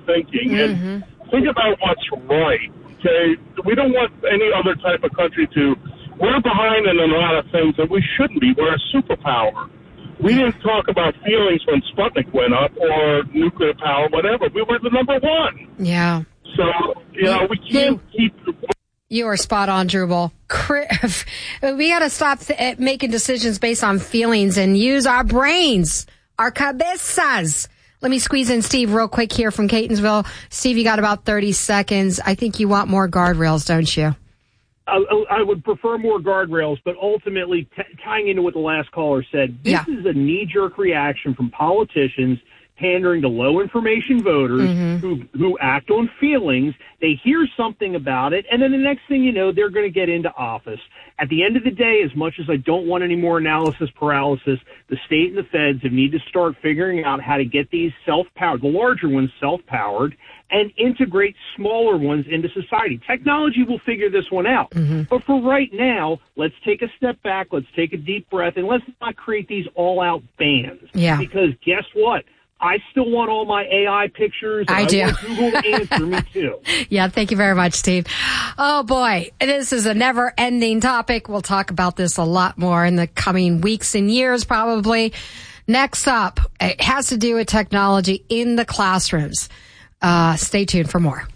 thinking and think about what's right. Okay, we don't want any other type of country to. We're behind in a lot of things that we shouldn't be. We're a superpower. We didn't talk about feelings when Sputnik went up or nuclear power, whatever. We were the number one. Yeah. So, we can't keep... You are spot on, Jubal. We got to stop making decisions based on feelings and use our brains, our cabezas. Let me squeeze in Steve real quick here from Catonsville. Steve, you got about 30 seconds. I think you want more guardrails, don't you? I would prefer more guardrails, but ultimately, tying into what the last caller said, this is a knee-jerk reaction from politicians pandering to low-information voters who act on feelings. They hear something about it, and then the next thing you know, they're going to get into office. At the end of the day, as much as I don't want any more analysis paralysis, the state and the feds need to start figuring out how to get these self-powered, the larger ones self-powered, and integrate smaller ones into society. Technology will figure this one out. But for right now, let's take a step back, let's take a deep breath, and let's not create these all-out bans. Yeah. Because guess what? I still want all my AI pictures. And I do. Want Google to answer me, too. Yeah, thank you very much, Steve. Oh, boy, this is a never-ending topic. We'll talk about this a lot more in the coming weeks and years, probably. Next up, it has to do with technology in the classrooms. Stay tuned for more.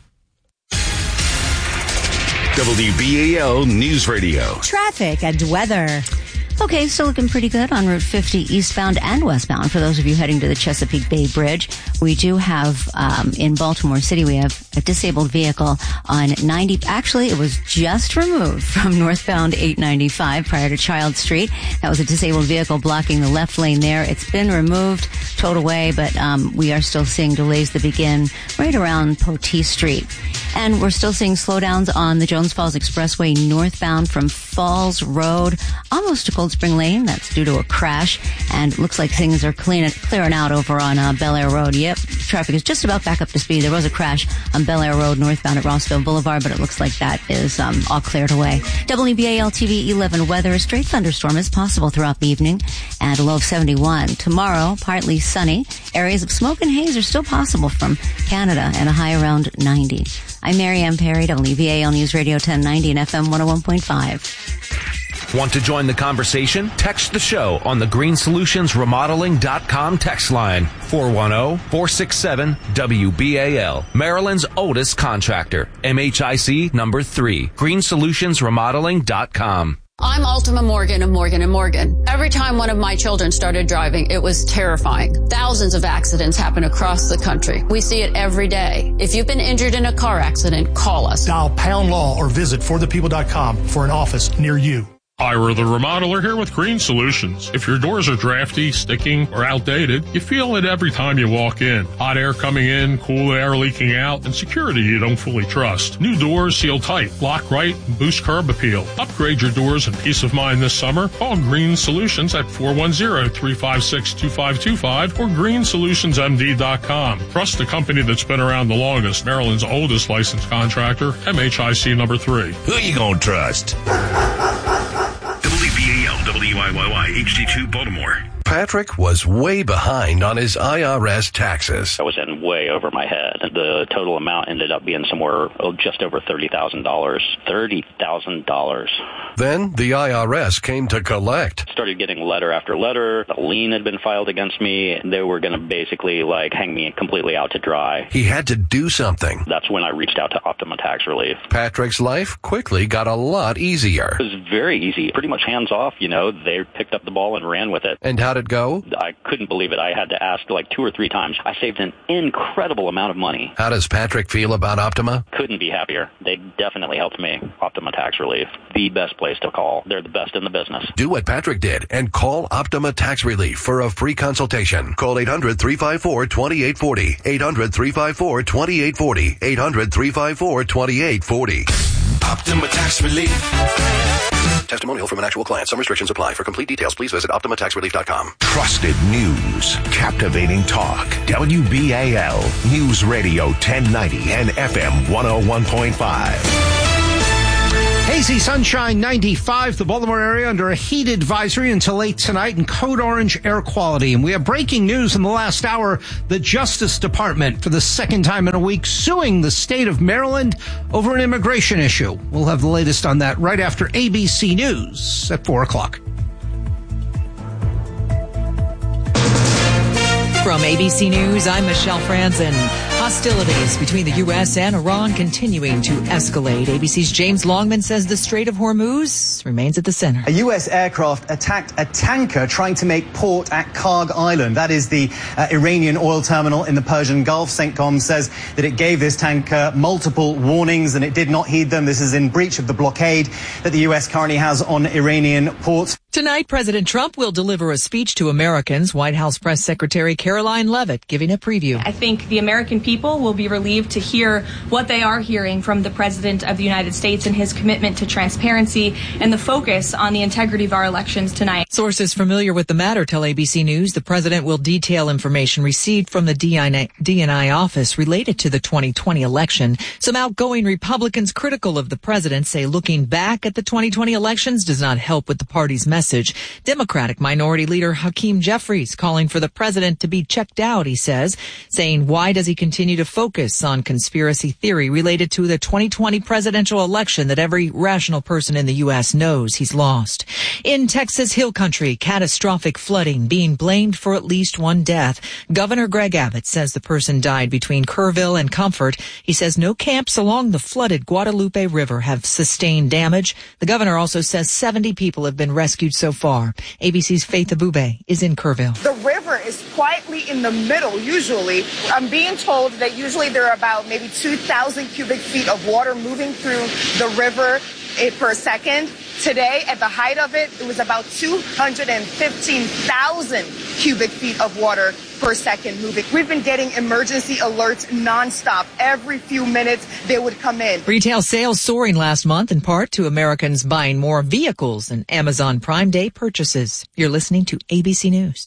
WBAL News Radio. Traffic and weather. Okay, still looking pretty good on Route 50 eastbound and westbound for those of you heading to the Chesapeake Bay Bridge. We do have, in Baltimore City, we have a disabled vehicle on 90. Actually, it was just removed from northbound 895 prior to Child Street. That was a disabled vehicle blocking the left lane there. It's been removed, towed away, but we are still seeing delays that begin right around Poteet Street. And we're still seeing slowdowns on the Jones Falls Expressway northbound from Falls Road almost to Cold Spring Lane. That's due to a crash. And it looks like things are clearing out over on Bel Air Road. Yep, traffic is just about back up to speed. There was a crash on Bel Air Road northbound at Rossville Boulevard, but it looks like that is all cleared away. WBAL TV 11 weather. A straight thunderstorm is possible throughout the evening and a low of 71. Tomorrow, partly sunny. Areas of smoke and haze are still possible from Canada and a high around 90. I'm Marianne Perry, WBAL News Radio 1090 and FM 101.5. Want to join the conversation? Text the show on the GreenSolutionsRemodeling.com text line 410-467-WBAL. Maryland's oldest contractor. MHIC number 3. GreenSolutionsRemodeling.com. I'm Ultima Morgan of Morgan & Morgan. Every time one of my children started driving, it was terrifying. Thousands of accidents happen across the country. We see it every day. If you've been injured in a car accident, call us. Dial pound law or visit forthepeople.com for an office near you. Ira the Remodeler here with Green Solutions. If your doors are drafty, sticking, or outdated, you feel it every time you walk in. Hot air coming in, cool air leaking out, and security you don't fully trust. New doors seal tight, lock right, and boost curb appeal. Upgrade your doors and peace of mind this summer. Call Green Solutions at 410-356-2525 or greensolutionsmd.com. Trust the company that's been around the longest, Maryland's oldest licensed contractor, MHIC number 3. Who you gonna trust? WBAL, WIYY, HD2 Baltimore. Patrick was way behind on his IRS taxes. I was in way over my head. The total amount ended up being somewhere just over $30,000. $30,000. Then the IRS came to collect. Started getting letter after letter. A lien had been filed against me. They were going to basically hang me completely out to dry. He had to do something. That's when I reached out to Optima Tax Relief. Patrick's life quickly got a lot easier. It was very easy. Pretty much hands off, They picked up the ball and ran with it. And how'd it go? I couldn't believe it. I had to ask 2 or 3 times. I saved an incredible amount of money. How does Patrick feel about Optima? Couldn't be happier. They definitely helped me. Optima Tax Relief. The best place to call. They're the best in the business. Do what Patrick did and call Optima Tax Relief for a free consultation. Call 800-354-2840. 800-354-2840. 800-354-2840. Optima Tax Relief. Testimonial from an actual client. Some restrictions apply. For complete details, please visit OptimaTaxRelief.com. Trusted news. Captivating talk. WBAL News Radio 1090 and FM 101.5. Hazy sunshine, 95. The Baltimore area under a heat advisory until 8 tonight and code orange air quality. And we have breaking news in the last hour. The Justice Department, for the second time in a week, suing the state of Maryland over an immigration issue. We'll have the latest on that right after ABC News at 4 o'clock. From ABC News, I'm Michelle Franzen. Hostilities between the U.S. and Iran continuing to escalate. ABC's James Longman says the Strait of Hormuz remains at the center. A U.S. aircraft attacked a tanker trying to make port at Karg Island. That is the Iranian oil terminal in the Persian Gulf. CENTCOM says that it gave this tanker multiple warnings and it did not heed them. This is in breach of the blockade that the U.S. currently has on Iranian ports. Tonight, President Trump will deliver a speech to Americans. White House Press Secretary Caroline Leavitt giving a preview. I think the American people will be relieved to hear what they are hearing from the President of the United States and his commitment to transparency and the focus on the integrity of our elections tonight. Sources familiar with the matter tell ABC News the president will detail information received from the DNI office related to the 2020 election. Some outgoing Republicans critical of the president say looking back at the 2020 elections does not help with the party's message. Democratic Minority Leader Hakeem Jeffries calling for the president to be checked out, he says, saying why does he continue to focus on conspiracy theory related to the 2020 presidential election that every rational person in the U.S. knows he's lost. In Texas Hill Country, catastrophic flooding being blamed for at least one death. Governor Greg Abbott says the person died between Kerrville and Comfort. He says no camps along the flooded Guadalupe River have sustained damage. The governor also says 70 people have been rescued so far. ABC's Faith Abube is in Kerrville. The river is quietly in the middle, usually. I'm being told that usually there are about maybe 2,000 cubic feet of water moving through the river per second. Today, at the height of it, it was about 215,000 cubic feet of water per second moving. We've been getting emergency alerts nonstop. Every few minutes, they would come in. Retail sales soaring last month, in part to Americans buying more vehicles and Amazon Prime Day purchases. You're listening to ABC News.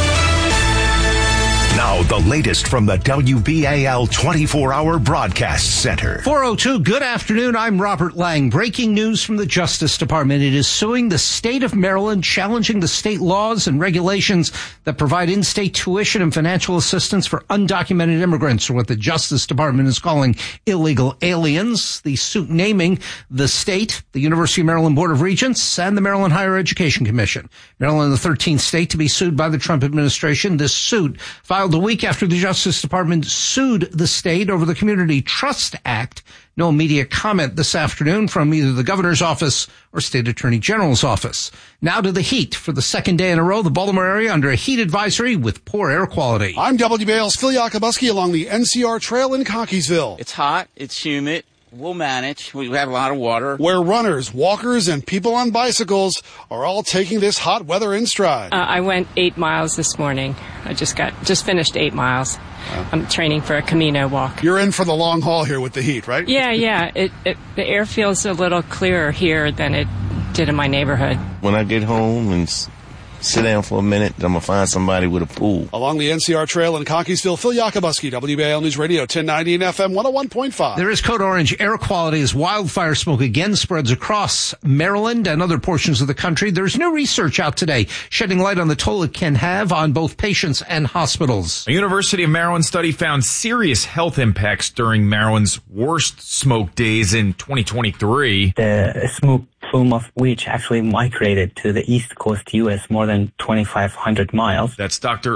Now, the latest from the WBAL 24-hour broadcast center. 402, good afternoon. I'm Robert Lang. Breaking news from the Justice Department. It is suing the state of Maryland, challenging the state laws and regulations that provide in-state tuition and financial assistance for undocumented immigrants, or what the Justice Department is calling illegal aliens. The suit naming the state, the University of Maryland Board of Regents, and the Maryland Higher Education Commission. Maryland, the 13th state to be sued by the Trump administration. This suit filed a week after the Justice Department sued the state over the Community Trust Act. No immediate comment this afternoon from either the governor's office or state attorney general's office. Now to the heat. For the second day in a row, the Baltimore area under a heat advisory with poor air quality. I'm WBAL's Phil Yakubuski along the NCR Trail in Cockeysville. It's hot. It's humid. We'll manage. We have a lot of water. Where runners, walkers, and people on bicycles are all taking this hot weather in stride. I went 8 miles this morning. I just finished 8 miles. I'm training for a Camino walk. You're in for the long haul here with the heat, right? Yeah. The air feels a little clearer here than it did in my neighborhood. When I get home and sit down for a minute, I'm going to find somebody with a pool. Along the NCR Trail in Cockeysville, Phil Yakubuski, WBAL News Radio, 1090 and FM 101.5. There is code orange air quality as wildfire smoke again spreads across Maryland and other portions of the country. There's new research out today shedding light on the toll it can have on both patients and hospitals. A University of Maryland study found serious health impacts during Maryland's worst smoke days in 2023. The smoke plume of which actually migrated to the East Coast U.S. more than 2,500 miles. That's Dr.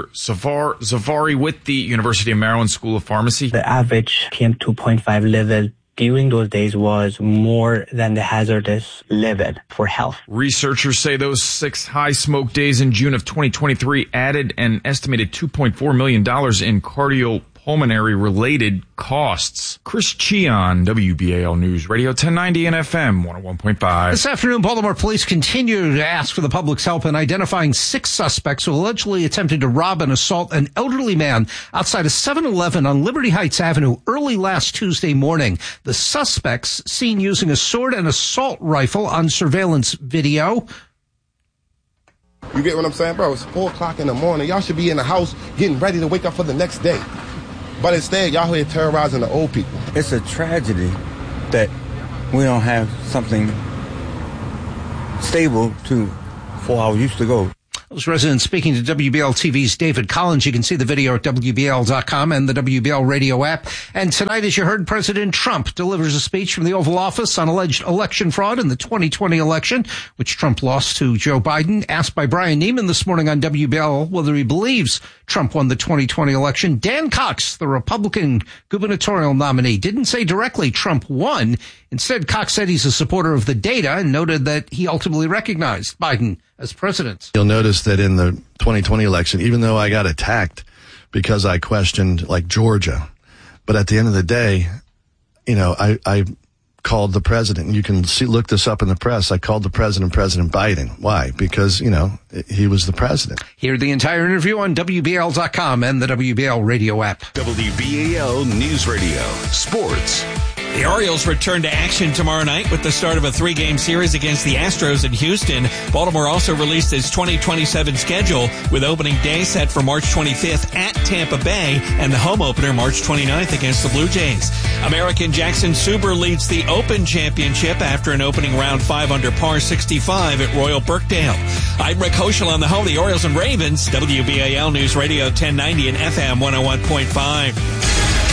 Zavari with the University of Maryland School of Pharmacy. The average PM2.5 level during those days was more than the hazardous level for health. Researchers say those 6 high smoke days in June of 2023 added an estimated $2.4 million in cardiopulmonary-related costs. Chris Cheon, WBAL News Radio 1090 and FM 101.5. This afternoon, Baltimore police continue to ask for the public's help in identifying 6 suspects who allegedly attempted to rob and assault an elderly man outside a 7-Eleven on Liberty Heights Avenue early last Tuesday morning. The suspects seen using a sword and assault rifle on surveillance video. You get what I'm saying, bro? It's 4 o'clock in the morning. Y'all should be in the house getting ready to wake up for the next day. But instead, y'all here terrorizing the old people. It's a tragedy that we don't have something stable for how we used to go. Those residents speaking to WBL TV's David Collins. You can see the video at WBL.com and the WBL radio app. And tonight, as you heard, President Trump delivers a speech from the Oval Office on alleged election fraud in the 2020 election, which Trump lost to Joe Biden. Asked by Brian Neiman this morning on WBL whether he believes Trump won the 2020 election, Dan Cox, the Republican gubernatorial nominee, didn't say directly Trump won. Instead, Cox said he's a supporter of the data and noted that he ultimately recognized Biden as president. You'll notice that in the 2020 election, even though I got attacked because I questioned like Georgia, but at the end of the day, you know, I called the president. You can look this up in the press. I called the president President Biden. Why? Because, you know, he was the president. Hear the entire interview on WBL.com and the WBL radio app. WBAL News Radio. Sports. The Orioles return to action tomorrow night with the start of a 3-game series against the Astros in Houston. Baltimore also released its 2027 schedule with opening day set for March 25th at Tampa Bay and the home opener March 29th against the Blue Jays. American Jackson Suber leads the Open Championship after an opening round 5 under par 65 at Royal Birkdale. I'm Rick Hoschel on the home of the Orioles and Ravens, WBAL News Radio 1090 and FM 101.5.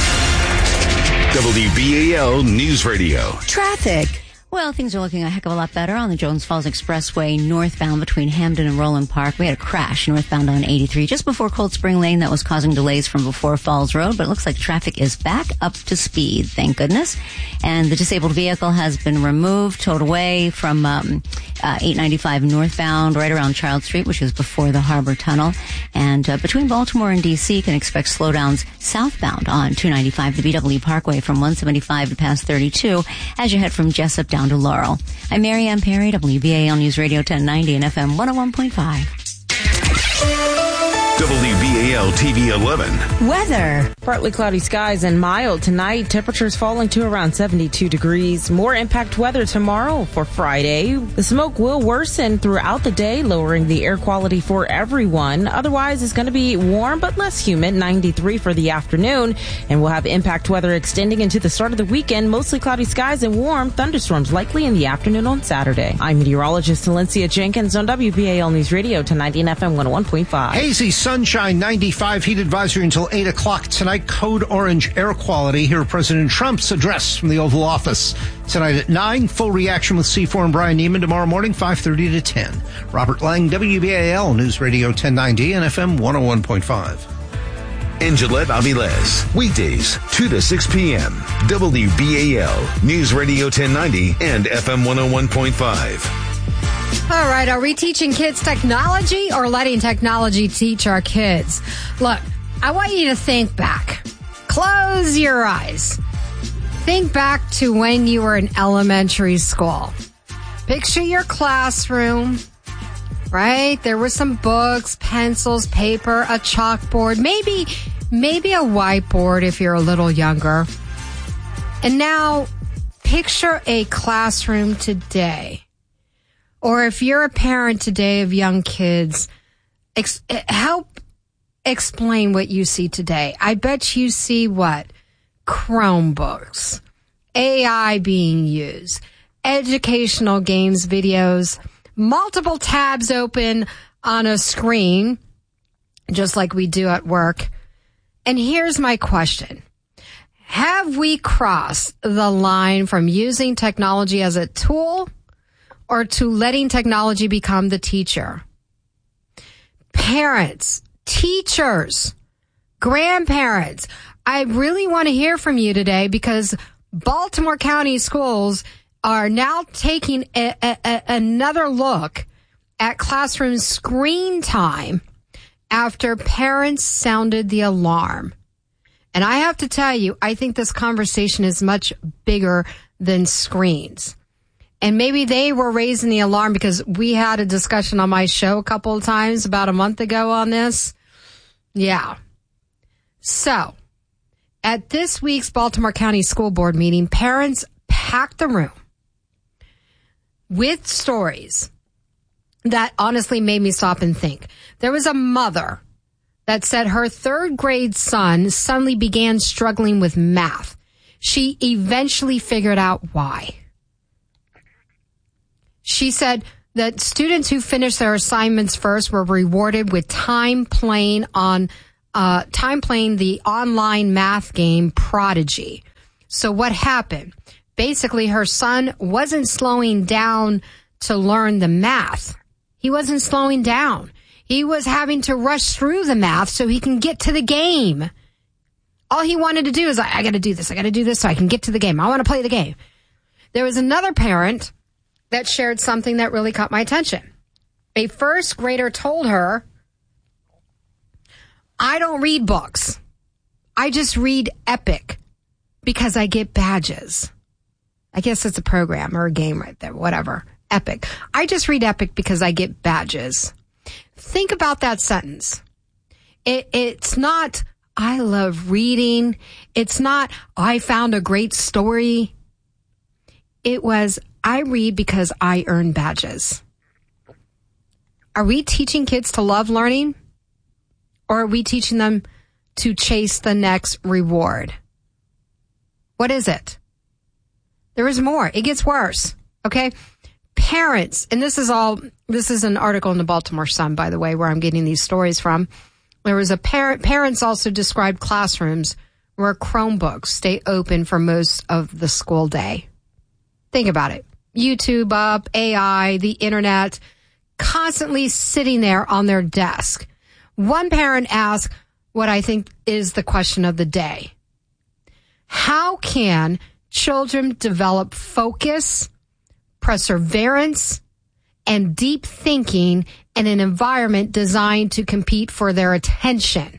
WBAL News Radio. Traffic. Well, things are looking a heck of a lot better on the Jones Falls Expressway northbound between Hamden and Roland Park. We had a crash northbound on 83 just before Cold Spring Lane that was causing delays from before Falls Road, but it looks like traffic is back up to speed, thank goodness. And the disabled vehicle has been removed, towed away from 895 northbound right around Child Street, which is before the Harbor Tunnel. And between Baltimore and D.C., can expect slowdowns southbound on 295, the BW Parkway from 175 to past 32 as you head from Jessup down to Laurel. I'm Mary Ann Perry, WBAL News Radio 1090 and FM 101.5. WBAL TV 11. Weather. Partly cloudy skies and mild tonight. Temperatures falling to around 72 degrees. More impact weather tomorrow for Friday. The smoke will worsen throughout the day, lowering the air quality for everyone. Otherwise, it's going to be warm but less humid, 93 for the afternoon. And we'll have impact weather extending into the start of the weekend. Mostly cloudy skies and warm. Thunderstorms likely in the afternoon on Saturday. I'm meteorologist Valencia Jenkins on WBAL News Radio 1090 and FM 101.5. Hazy sunshine, 95, heat advisory until 8 o'clock tonight. Code orange air quality. Hear President Trump's address from the Oval Office. Tonight at 9, full reaction with C4 and Brian Neiman. Tomorrow morning, 5:30 to 10. Robert Lang, WBAL News Radio 1090 and FM 101.5. In Gillette Avilés, weekdays, 2 to 6 p.m. WBAL News Radio 1090 and FM 101.5. All right, are we teaching kids technology or letting technology teach our kids? Look, I want you to think back. Close your eyes. Think back to when you were in elementary school. Picture your classroom, right? There were some books, pencils, paper, a chalkboard, maybe a whiteboard if you're a little younger. And now picture a classroom today. Or if you're a parent today of young kids, help explain what you see today. I bet you see what? Chromebooks, AI being used, educational games, videos, multiple tabs open on a screen, just like we do at work. And here's my question. Have we crossed the line from using technology as a tool or to letting technology become the teacher? Parents, teachers, grandparents, I really want to hear from you today because Baltimore County schools are now taking another look at classroom screen time after parents sounded the alarm. And I have to tell you, I think this conversation is much bigger than screens. And maybe they were raising the alarm because we had a discussion on my show a couple of times about a month ago on this. Yeah. So, at this week's Baltimore County School Board meeting, parents packed the room with stories that honestly made me stop and think. There was a mother that said her third grade son suddenly began struggling with math. She eventually figured out why. She said The students who finished their assignments first were rewarded with time playing the online math game Prodigy. So what happened? Basically, her son wasn't slowing down to learn the math. He wasn't slowing down. He was having to rush through the math so he can get to the game. All he wanted to do is, I got to do this. I got to do this so I can get to the game. I want to play the game. There was another parent that shared something that really caught my attention. A first grader told her, I don't read books. I just read Epic because I get badges. I guess it's a program or a game right there, whatever. Epic. I just read Epic because I get badges. Think about that sentence. It's not, I love reading. It's not, I found a great story. It was, I read because I earn badges. Are we teaching kids to love learning? Or are we teaching them to chase the next reward? What is it? There is more. It gets worse. Okay? Parents, and this is an article in the Baltimore Sun, by the way, where I'm getting these stories from. There was a parents also described classrooms where Chromebooks stay open for most of the school day. Think about it. YouTube up, AI, the internet, constantly sitting there on their desk. One parent asked what I think is the question of the day. How can children develop focus, perseverance, and deep thinking in an environment designed to compete for their attention?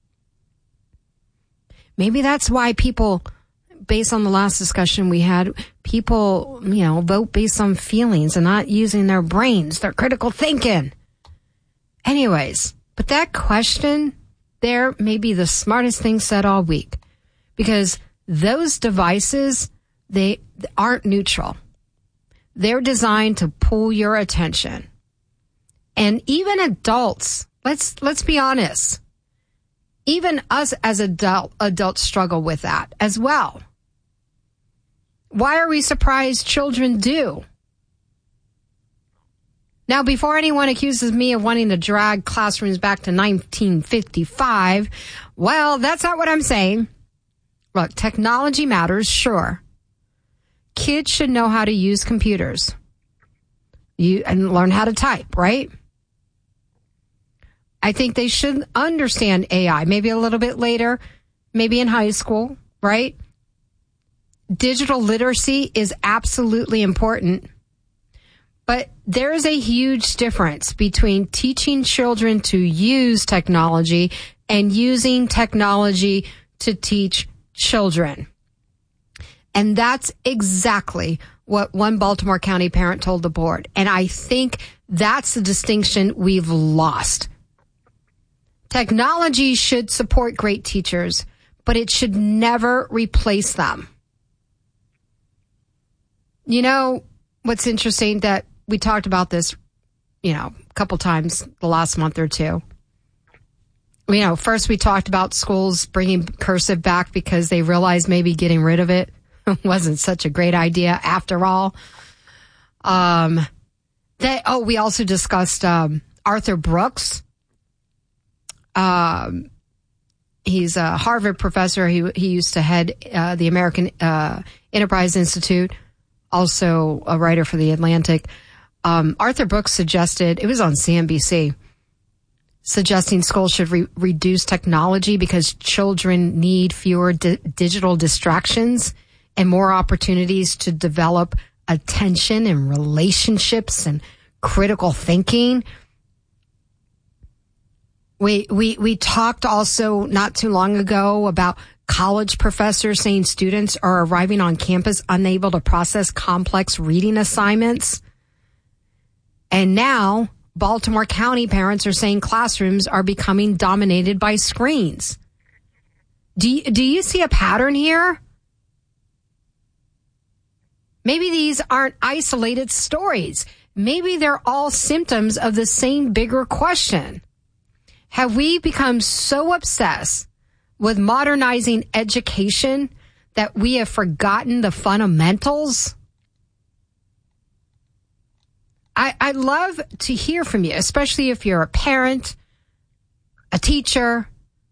Maybe that's why people, based on the last discussion we had, people, vote based on feelings and not using their brains, their critical thinking. Anyways, but that question there may be the smartest thing said all week, because those devices, they aren't neutral. They're designed to pull your attention. And even adults, let's be honest, even us as adults struggle with that as well. Why are we surprised children do? Now, before anyone accuses me of wanting to drag classrooms back to 1955, well, that's not what I'm saying. Look, technology matters, sure. Kids should know how to use computers and learn how to type, right? I think they should understand AI, maybe a little bit later, maybe in high school, right? Digital literacy is absolutely important. But there is a huge difference between teaching children to use technology and using technology to teach children. And that's exactly what one Baltimore County parent told the board. And I think that's the distinction we've lost. Technology should support great teachers, but it should never replace them. You know, what's interesting that we talked about this, a couple times the last month or two. First we talked about schools bringing cursive back because they realized maybe getting rid of it wasn't such a great idea after all. We also discussed Arthur Brooks. He's a Harvard professor. He used to head the American Enterprise Institute, also a writer for The Atlantic. Arthur Brooks suggested, it was on CNBC, suggesting schools should reduce technology because children need fewer digital distractions and more opportunities to develop attention and relationships and critical thinking. We talked also not too long ago about college professors saying students are arriving on campus unable to process complex reading assignments. And now Baltimore County parents are saying classrooms are becoming dominated by screens. Do you see a pattern here? Maybe these aren't isolated stories. Maybe they're all symptoms of the same bigger question. Have we become so obsessed with modernizing education that we have forgotten the fundamentals? I'd love to hear from you, especially if you're a parent, a teacher,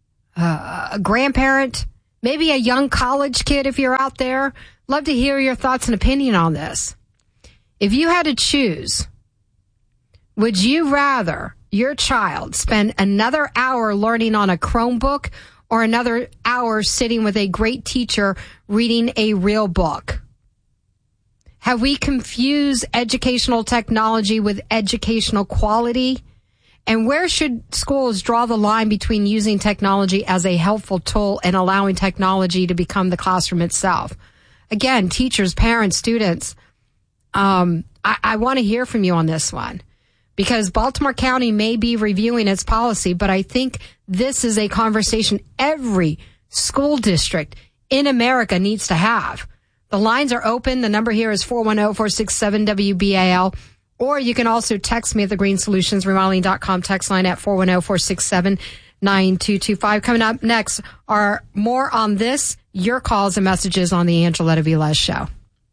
a grandparent, maybe a young college kid if you're out there. Love to hear your thoughts and opinion on this. If you had to choose, would you rather your child spend another hour learning on a Chromebook or another hour sitting with a great teacher reading a real book? Have we confused educational technology with educational quality? And where should schools draw the line between using technology as a helpful tool and allowing technology to become the classroom itself? Again, teachers, parents, students, I want to hear from you on this one, because Baltimore County may be reviewing its policy, but I think this is a conversation every school district in America needs to have. The lines are open. The number here is 410-467-WBAL. Or you can also text me at the greensolutions.remodeling.com text line at 410-467-9225. Coming up next are more on this, your calls and messages on the Angeletta Velez Show.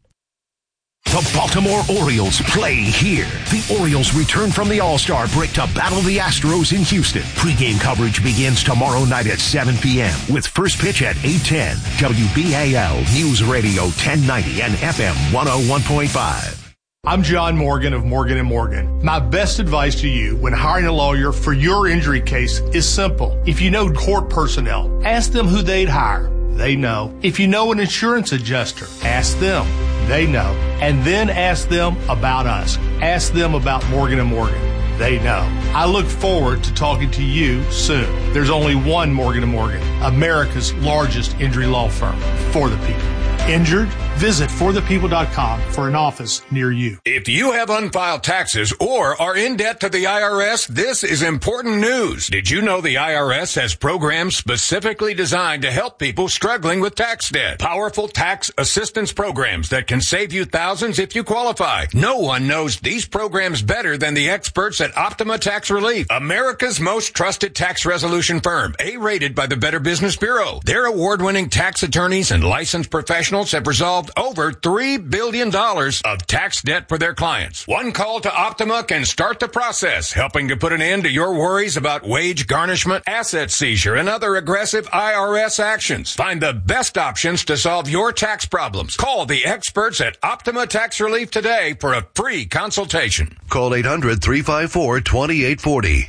The Baltimore Orioles play here. The Orioles return from the All-Star break to battle the Astros in Houston. Pre-game coverage begins tomorrow night at 7 p.m. with first pitch at 8:10. WBAL News Radio 1090 and FM 101.5. I'm John Morgan of Morgan & Morgan. My best advice to you when hiring a lawyer for your injury case is simple. If you know court personnel, ask them who they'd hire. They know. If you know an insurance adjuster, ask them. They know. And then ask them about us. Ask them about Morgan & Morgan. They know. I look forward to talking to you soon. There's only one Morgan & Morgan, America's largest injury law firm, for the people. Injured? Visit forthepeople.com for an office near you. If you have unfiled taxes or are in debt to the IRS, this is important news. Did you know the IRS has programs specifically designed to help people struggling with tax debt? Powerful tax assistance programs that can save you thousands if you qualify. No one knows these programs better than the experts at Optima Tax Relief, America's most trusted tax resolution firm, A-rated by the Better Business Bureau. Their award-winning tax attorneys and licensed professionals have resolved over $3 billion of tax debt for their clients. One call to Optima can start the process, helping to put an end to your worries about wage garnishment, asset seizure, and other aggressive IRS actions. Find the best options to solve your tax problems. Call the experts at Optima Tax Relief today for a free consultation. Call 800-354-2840.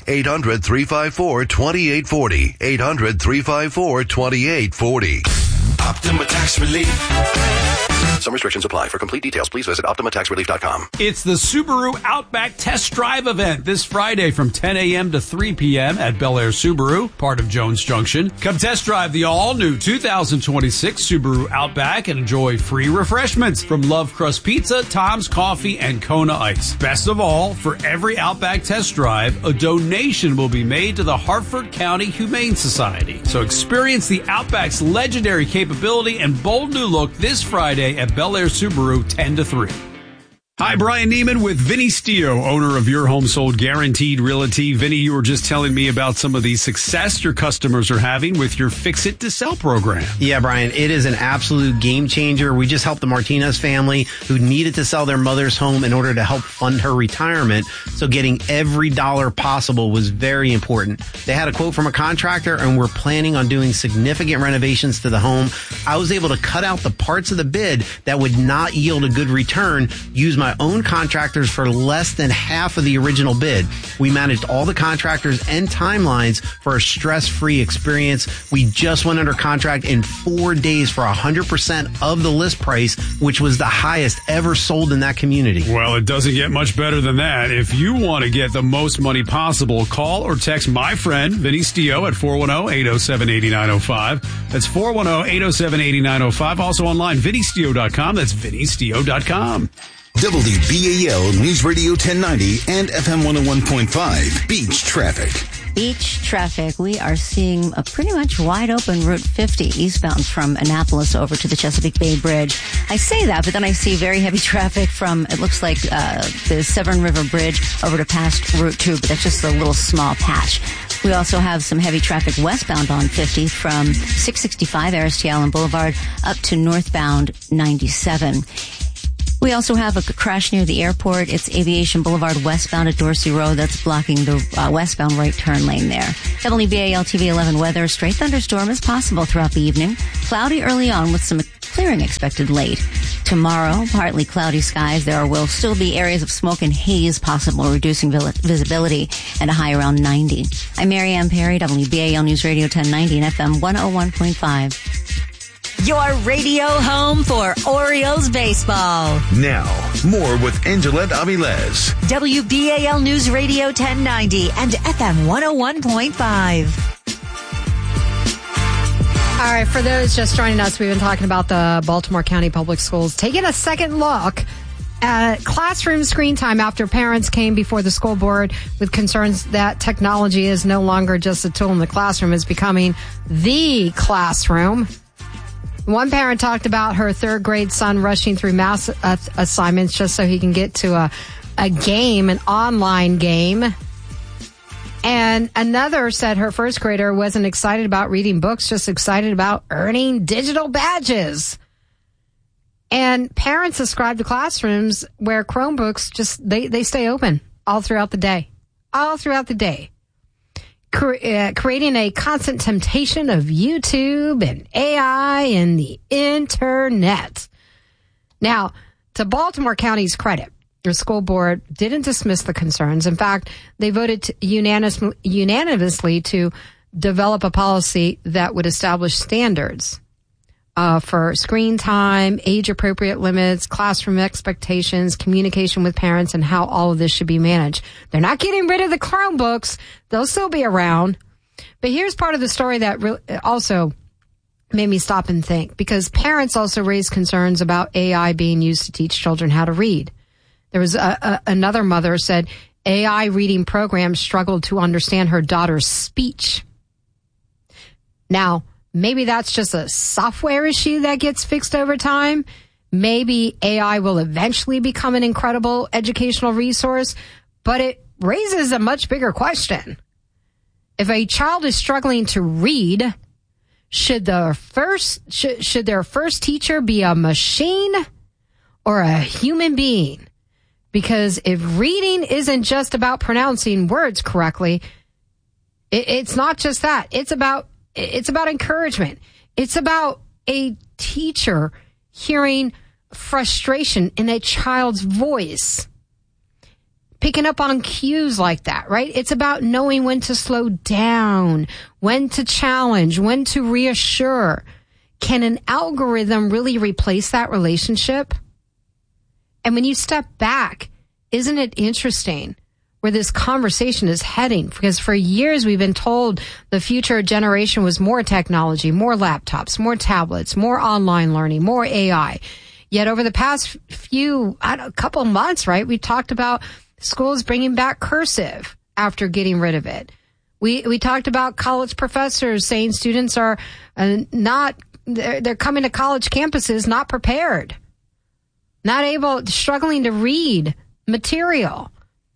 800-354-2840. 800-354-2840. Optima Tax Relief. Some restrictions apply. For complete details, please visit OptimaTaxRelief.com. It's the Subaru Outback Test Drive event this Friday from 10 a.m. to 3 p.m. at Bel Air Subaru, part of Jones Junction. Come test drive the all-new 2026 Subaru Outback and enjoy free refreshments from Love Crust Pizza, Tom's Coffee, and Kona Ice. Best of all, for every Outback test drive, a donation will be made to the Hartford County Humane Society. So experience the Outback's legendary capability and bold new look this Friday at Bel Air Subaru 10 to 3. Hi, Brian Neiman with Vinny Stio, owner of Your Home Sold Guaranteed Realty. Vinny, you were just telling me about some of the success your customers are having with your Fix It to Sell program. Yeah, Brian, it is an absolute game changer. We just helped the Martinez family who needed to sell their mother's home in order to help fund her retirement. So getting every dollar possible was very important. They had a quote from a contractor and were planning on doing significant renovations to the home. I was able to cut out the parts of the bid that would not yield a good return, use my own contractors for less than half of the original bid. We managed all the contractors and timelines for a stress-free experience. We just went under contract in 4 days for 100% of the list price, which was the highest ever sold in that community. Well, it doesn't get much better than that. If you want to get the most money possible, call or text my friend, Vinny Stio, at 410-807-8905. That's 410-807-8905. Also online, vinnystio.com. That's vinnystio.com. WBAL News Radio 1090 and FM 101.5. Beach traffic. Beach traffic. We are seeing a pretty much wide open Route 50 eastbound from Annapolis over to the Chesapeake Bay Bridge. I say that, but then I see very heavy traffic from, it looks like, the Severn River Bridge over to past Route 2, but that's just a little small patch. We also have some heavy traffic westbound on 50 from 665 Aristide Allen Boulevard up to northbound 97. We also have a crash near the airport. It's Aviation Boulevard westbound at Dorsey Road. That's blocking the westbound right turn lane there. WBAL TV 11 weather. Stray thunderstorm is possible throughout the evening. Cloudy early on with some clearing expected late. Tomorrow, partly cloudy skies. There will still be areas of smoke and haze possible, reducing visibility, and a high around 90. I'm Mary Ann Perry, WBAL News Radio 1090 and FM 101.5. Your radio home for Orioles baseball. Now, more with Angelette Avilés. WBAL News Radio 1090 and FM 101.5. All right, for those just joining us, we've been talking about the Baltimore County Public Schools taking a second look at classroom screen time after parents came before the school board with concerns that technology is no longer just a tool in the classroom, it's becoming the classroom. One parent talked about her third grade son rushing through math assignments just so he can get to a game, an online game. And another said her first grader wasn't excited about reading books, just excited about earning digital badges. And parents ascribe to classrooms where Chromebooks they stay open all throughout the day. All throughout the day. Creating a constant temptation of YouTube and AI and the internet. Now, to Baltimore County's credit, your school board didn't dismiss the concerns. In fact, they voted unanimously to develop a policy that would establish standards for screen time, age-appropriate limits, classroom expectations, communication with parents, and how all of this should be managed. They're not getting rid of the Chromebooks. They'll still be around. But here's part of the story that also made me stop and think, because parents also raised concerns about AI being used to teach children how to read. There was another mother said AI reading programs struggled to understand her daughter's speech. Now, maybe that's just a software issue that gets fixed over time. Maybe AI will eventually become an incredible educational resource, but it raises a much bigger question. If a child is struggling to read, should their first teacher be a machine or a human being? Because if reading isn't just about pronouncing words correctly, it's not just that. It's about encouragement. It's about a teacher hearing frustration in a child's voice, picking up on cues like that, right? It's about knowing when to slow down, when to challenge, when to reassure. Can an algorithm really replace that relationship? And when you step back, isn't it interesting where this conversation is heading? Because for years we've been told the future generation was more technology, more laptops, more tablets, more online learning, more AI. Yet over the past couple months, right, we talked about schools bringing back cursive after getting rid of it. We talked about college professors saying students are they're coming to college campuses not prepared, struggling to read material.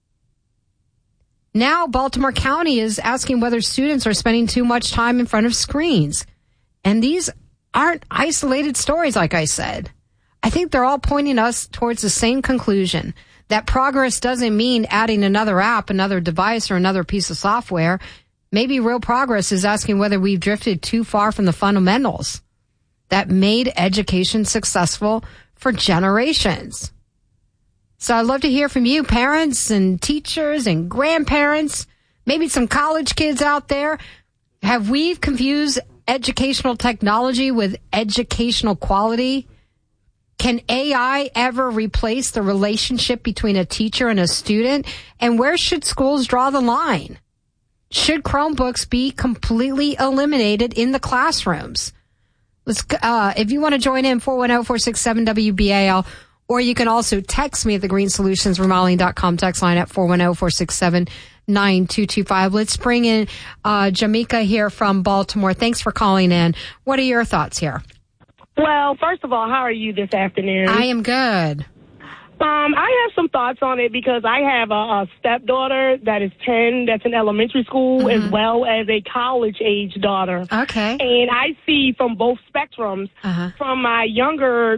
Now Baltimore County is asking whether students are spending too much time in front of screens. And these aren't isolated stories, like I said. I think they're all pointing us towards the same conclusion, that progress doesn't mean adding another app, another device, or another piece of software. Maybe real progress is asking whether we've drifted too far from the fundamentals that made education successful for generations. So I'd love to hear from you, parents and teachers and grandparents, maybe some college kids out there. Have we confused educational technology with educational quality? Can AI ever replace the relationship between a teacher and a student? And where should schools draw the line? Should Chromebooks be completely eliminated in the classrooms? If you want to join in, 410-467-WBAL, or you can also text me at the greensolutionsremodeling.com text line at 410-467-9225. Let's bring in Jamaica here from Baltimore. Thanks for calling in. What are your thoughts here? Well, first of all, how are you this afternoon? I am good. I have some thoughts on it because I have a stepdaughter that is 10 that's in elementary school as well as a college-age daughter. Okay. And I see from both spectrums, from my younger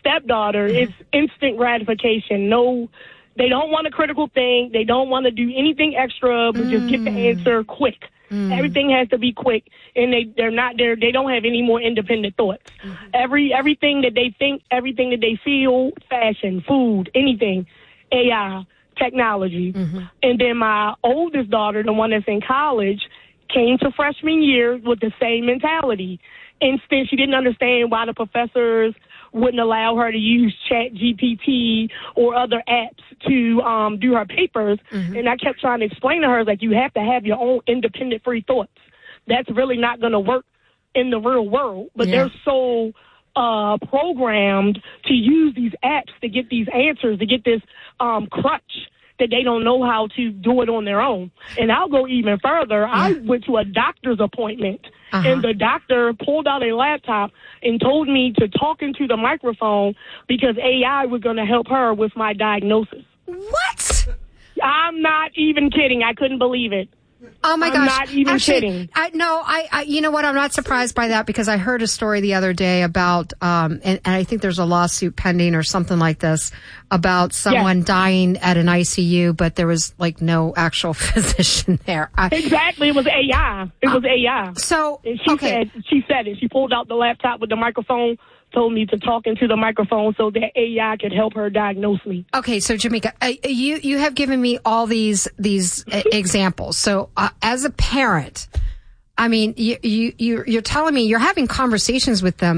stepdaughter, it's instant gratification. No, they don't want a critical thing. They don't want to do anything extra, but just get the answer quick. Everything has to be quick, and they don't have any more independent thoughts. Everything that they think, everything that they feel, fashion, food, anything, AI, technology. And then my oldest daughter, the one that's in college, came to freshman year with the same mentality. Instead, she didn't understand why the professors wouldn't allow her to use ChatGPT or other apps to do her papers. And I kept trying to explain to her, like, you have to have your own independent free thoughts. That's really not going to work in the real world. But they're so programmed to use these apps to get these answers, to get this crutch, that they don't know how to do it on their own. And I'll go even further. I went to a doctor's appointment, and the doctor pulled out a laptop and told me to talk into the microphone because AI was going to help her with my diagnosis. What? I'm not even kidding. I couldn't believe it. Oh my gosh! I'm not even kidding. I you know what? I'm not surprised by that because I heard a story the other day about, and I think there's a lawsuit pending or something like this about someone dying at an ICU, but there was like no actual physician there. Exactly, it was AI. It was AI. So and she said it. She pulled out the laptop with the microphone, told me to talk into the microphone so that AI could help her diagnose me. Okay, so Jamika, you have given me all these examples. So as a parent, I mean, you're telling me you're having conversations with them.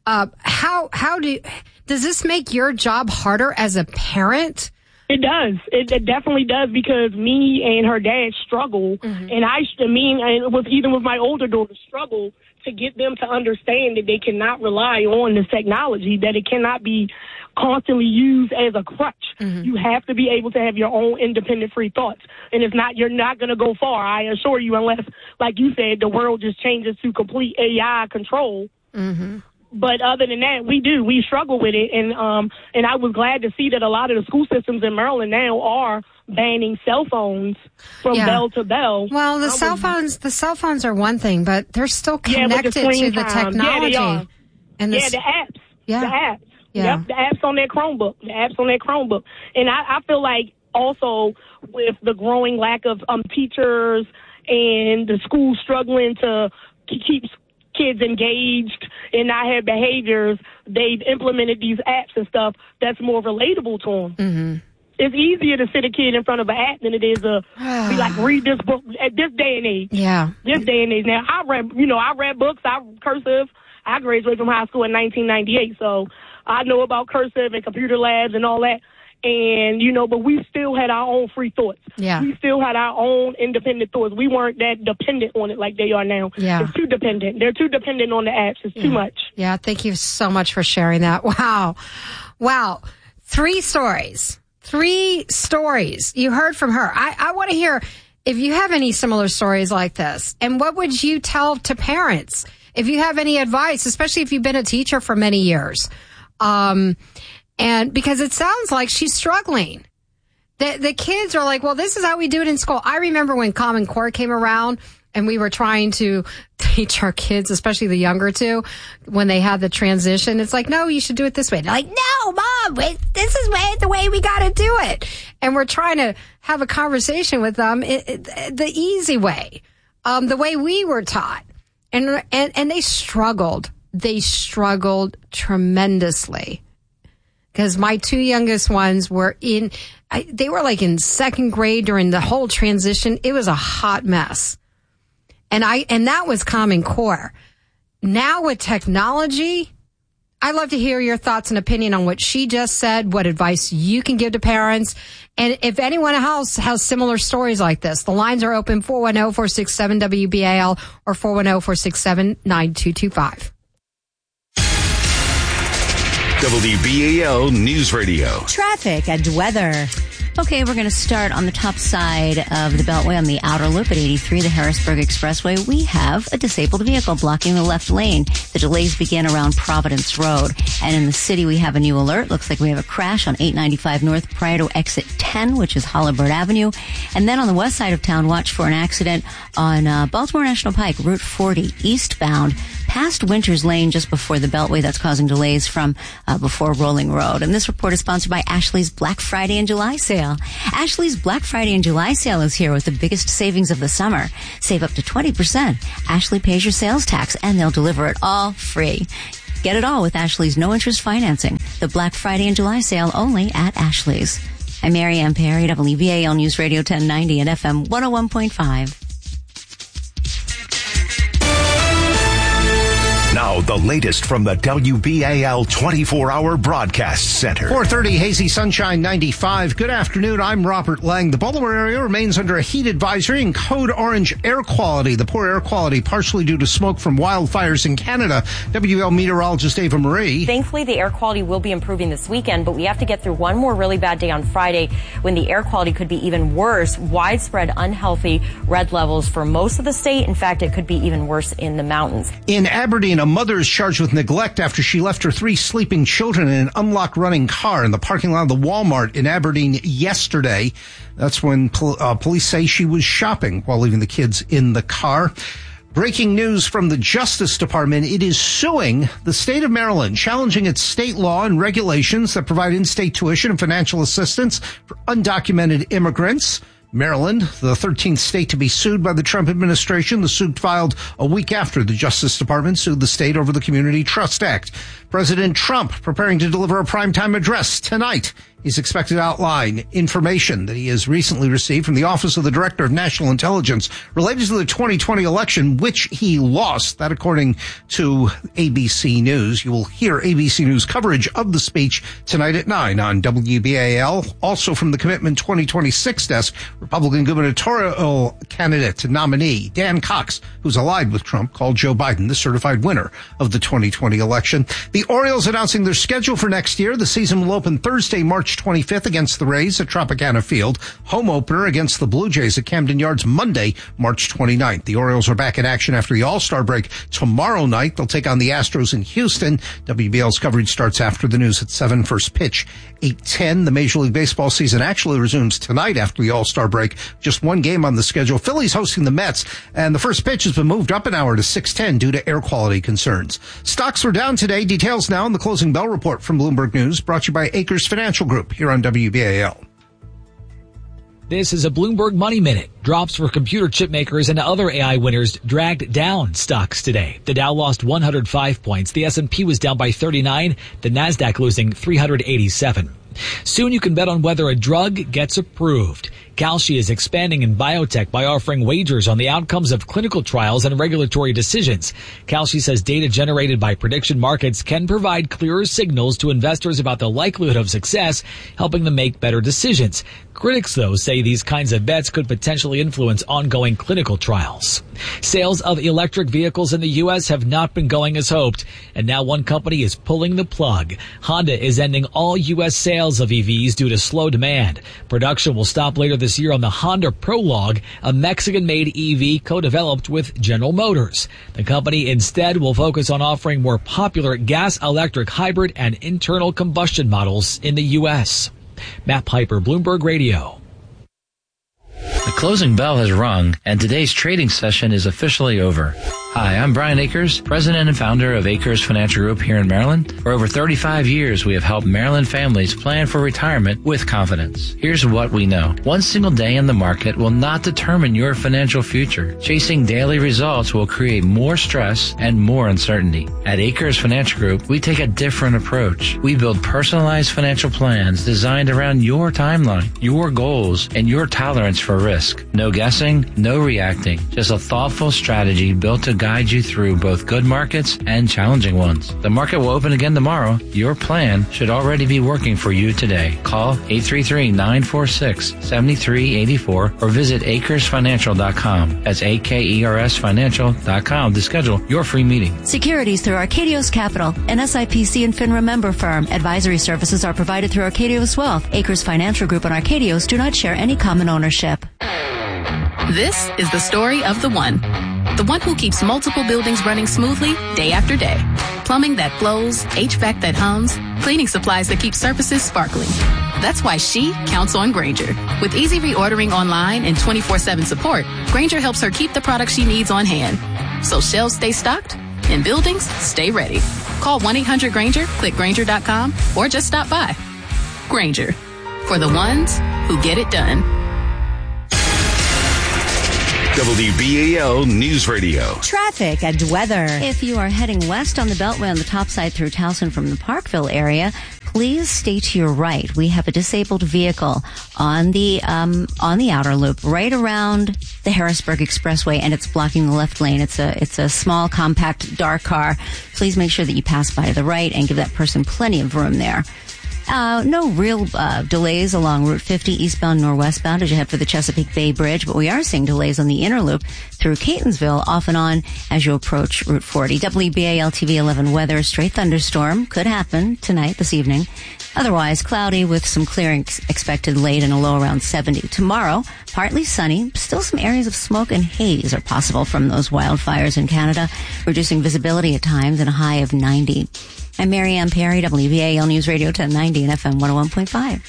Does this make your job harder as a parent? It does. It definitely does because me and her dad struggle, and it was even with my older daughter struggle to get them to understand that they cannot rely on this technology, that it cannot be constantly used as a crutch. You have to be able to have your own independent free thoughts. And you're not going to go far, I assure you, unless, like you said, the world just changes to complete AI control. But other than that, we struggle with it. And I was glad to see that a lot of the school systems in Maryland now are banning cell phones from bell to bell. Well, the cell phones are one thing, but they're still connected to the technology. Yeah, and the apps. Yeah. The apps. Yeah. Yep, the apps on their Chromebook. And I feel like also with the growing lack of teachers and the schools struggling to keep kids engaged and not have behaviors, they've implemented these apps and stuff that's more relatable to them. It's easier to sit a kid in front of an app than it is to be like, read this book at this day and age. Yeah. This day and age. Now, I read books, cursive. I graduated from high school in 1998, so I know about cursive and computer labs and all that. And, but we still had our own free thoughts. Yeah. We still had our own independent thoughts. We weren't that dependent on it like they are now. Yeah. It's too dependent. They're too dependent on the apps. It's too much. Yeah, thank you so much for sharing that. Wow. 3 stories. You heard from her. I want to hear if you have any similar stories like this. And what would you tell to parents? If you have any advice, especially if you've been a teacher for many years. And because it sounds like she's struggling. The kids are like, well, this is how we do it in school. I remember when Common Core came around and we were trying to teach our kids, especially the younger two, when they had the transition. It's like, no, you should do it this way. They're like, no, Mom, this is the way we got to do it. And we're trying to have a conversation with them the easy way, the way we were taught. And they struggled. They struggled tremendously. Because my 2 youngest ones were they were like in 2nd grade during the whole transition. It was a hot mess. And that was Common Core. Now with technology, I'd love to hear your thoughts and opinion on what she just said, what advice you can give to parents. And if anyone else has similar stories like this, the lines are open 410-467-WBAL or 410-467-9225. WBAL News Radio. Traffic and weather. Okay, we're going to start on the top side of the Beltway on the outer loop at 83, the Harrisburg Expressway. We have a disabled vehicle blocking the left lane. The delays begin around Providence Road. And in the city, we have a new alert. Looks like we have a crash on 895 North prior to exit 10, which is Holabird Avenue. And then on the west side of town, watch for an accident on Baltimore National Pike, Route 40, eastbound, past Winter's Lane just before the Beltway that's causing delays from before Rolling Road. And this report is sponsored by Ashley's Black Friday and July sale. Ashley's Black Friday and July sale is here with the biggest savings of the summer. Save up to 20%. Ashley pays your sales tax and they'll deliver it all free. Get it all with Ashley's no-interest financing. The Black Friday and July sale only at Ashley's. I'm Mary Ann Perry, WBAL News Radio 1090 and FM 101.5. Now, the latest from the WBAL 24-hour broadcast center. 4:30, hazy sunshine, 95. Good afternoon. I'm Robert Lang. The Baltimore area remains under a heat advisory and code orange air quality. The poor air quality partially due to smoke from wildfires in Canada. WBAL meteorologist Ava Marie. Thankfully, the air quality will be improving this weekend, but we have to get through one more really bad day on Friday when the air quality could be even worse. Widespread unhealthy red levels for most of the state. In fact, it could be even worse in the mountains. In Aberdeen, a mother is charged with neglect after she left her 3 sleeping children in an unlocked running car in the parking lot of the Walmart in Aberdeen yesterday. That's when police say she was shopping while leaving the kids in the car. Breaking news from the Justice Department. It is suing the state of Maryland, challenging its state law and regulations that provide in-state tuition and financial assistance for undocumented immigrants. Maryland, the 13th state to be sued by the Trump administration. The suit filed a week after the Justice Department sued the state over the Community Trust Act. President Trump preparing to deliver a primetime address tonight. He's expected to outline information that he has recently received from the Office of the Director of National Intelligence related to the 2020 election, which he lost. That according to ABC News. You will hear ABC News coverage of the speech tonight at 9 on WBAL. Also from the Commitment 2026 desk, Republican gubernatorial candidate nominee Dan Cox, who's allied with Trump, called Joe Biden the certified winner of the 2020 election. The Orioles announcing their schedule for next year. The season will open Thursday, March 25th against the Rays at Tropicana Field. Home opener against the Blue Jays at Camden Yards Monday, March 29th. The Orioles are back in action after the All-Star break tomorrow night. They'll take on the Astros in Houston. WBL's coverage starts after the news at 7. First pitch, 8:10. The Major League Baseball season actually resumes tonight after the All-Star break. Just one game on the schedule. Phillies hosting the Mets, and the first pitch has been moved up an hour to 6:10 due to air quality concerns. Stocks were down today. Details now in the closing bell report from Bloomberg News, brought to you by Acres Financial Group here on WBAL. This is a Bloomberg Money Minute. Drops for computer chip makers and other AI winners dragged down stocks today. The Dow lost 105 points. The S&P was down by 39. The Nasdaq losing 387. Soon you can bet on whether a drug gets approved. Kalshi is expanding in biotech by offering wagers on the outcomes of clinical trials and regulatory decisions. Kalshi says data generated by prediction markets can provide clearer signals to investors about the likelihood of success, helping them make better decisions. Critics, though, say these kinds of bets could potentially influence ongoing clinical trials. Sales of electric vehicles in the U.S. have not been going as hoped, and now one company is pulling the plug. Honda is ending all U.S. sales of EVs due to slow demand. Production will stop later this year on the Honda Prologue, a Mexican-made EV co-developed with General Motors. The company instead will focus on offering more popular gas-electric hybrid and internal combustion models in the U.S. Matt Piper, Bloomberg Radio. The closing bell has rung, and today's trading session is officially over. Hi, I'm Brian Akers, president and founder of Akers Financial Group here in Maryland. For over 35 years, we have helped Maryland families plan for retirement with confidence. Here's what we know. One single day in the market will not determine your financial future. Chasing daily results will create more stress and more uncertainty. At Akers Financial Group, we take a different approach. We build personalized financial plans designed around your timeline, your goals, and your tolerance for risk. No guessing, no reacting, just a thoughtful strategy built to guide you through both good markets and challenging ones. The market will open again tomorrow. Your plan should already be working for you today. Call 833-946-7384 or visit AkersFinancial.com. That's AkersFinancial.com to schedule your free meeting. Securities through Arcadios Capital, an SIPC and FINRA member firm. Advisory services are provided through Arcadios Wealth. Acres Financial Group and Arcadios do not share any common ownership. This is the story of the one. The one who keeps multiple buildings running smoothly day after day. Plumbing that flows, HVAC that hums, cleaning supplies that keep surfaces sparkling. That's why she counts on Grainger. With easy reordering online and 24/7 support, Grainger helps her keep the products she needs on hand. So shelves stay stocked, In buildings, stay ready. Call 1-800-GRANGER, click Grainger.com, or just stop by. Grainger, for the ones who get it done. WBAL News Radio. Traffic and weather. If you are heading west on the Beltway on the top side through Towson from the Parkville area, please stay to your right. We have a disabled vehicle on the outer loop right around the Harrisburg Expressway, and it's blocking the left lane. It's a small, compact, dark car. Please make sure that you pass by to the right and give that person plenty of room there. No real delays along Route 50 eastbound nor westbound as you head for the Chesapeake Bay Bridge, but we are seeing delays on the inner loop through Catonsville off and on as you approach Route 40. WBAL TV 11 weather, stray thunderstorm could happen tonight, this evening. Otherwise, cloudy with some clearing expected late and a low around 70. Tomorrow, partly sunny. Still some areas of smoke and haze are possible from those wildfires in Canada, reducing visibility at times and a high of 90. I'm Marianne Perry, WBAL News Radio 1090 and FM 101.5.